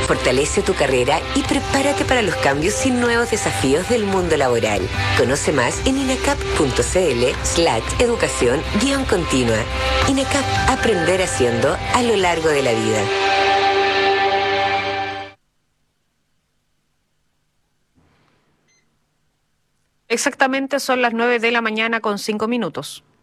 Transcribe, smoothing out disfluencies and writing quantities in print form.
Fortalece tu carrera y prepárate para los cambios y nuevos desafíos del mundo laboral. Conoce más en inacap.cl/educación-continua. INACAP, aprender haciendo a lo largo de la vida. Exactamente son las 9 de la mañana con 5 minutos.